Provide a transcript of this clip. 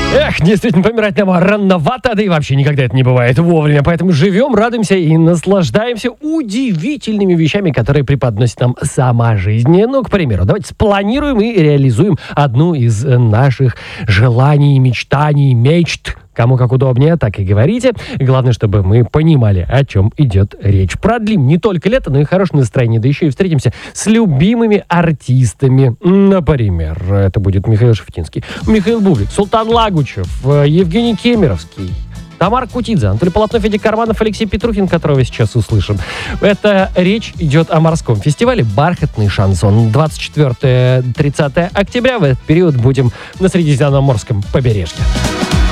Эх, действительно, помирать нам рановато, да и вообще никогда это не бывает вовремя. Поэтому живем, радуемся и наслаждаемся удивительными вещами, которые преподносит нам сама жизнь. Ну, к примеру, давайте спланируем и реализуем одну из наших желаний, мечтаний, мечт. Кому как удобнее, так и говорите. Главное, чтобы мы понимали, о чем идет речь. Продлим не только лето, но и хорошее настроение. Да еще и встретимся с любимыми артистами. Например, это будет Михаил Шафутинский, Михаил Бублик, Султан Лагучев, Евгений Кемеровский, Тамара Кутидзе, Анатолий Полотнов, Федя Карманов, Алексей Петрухин, которого сейчас услышим. Это речь идет о морском фестивале «Бархатный шансон». 24-30 октября в этот период будем на Средиземноморском побережье.